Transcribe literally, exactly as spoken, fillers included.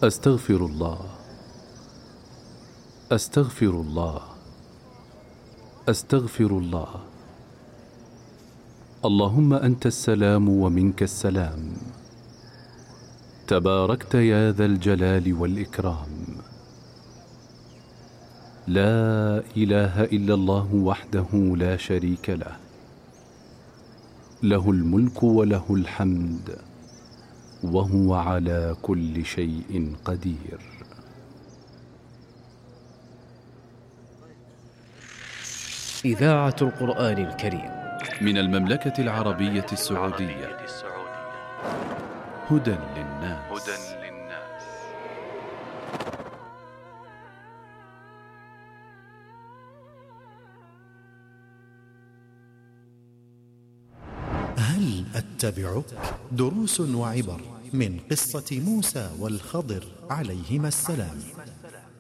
أستغفر الله، أستغفر الله، أستغفر الله. اللهم أنت السلام ومنك السلام، تباركت يا ذا الجلال والإكرام. لا إله إلا الله وحده لا شريك له، له الملك وله الحمد وهو على كل شيء قدير. إذاعة القرآن الكريم من المملكة العربية السعودية. هدى للناس. هل أتبعك؟ دروس وعبر من قصة موسى والخضر عليهما السلام.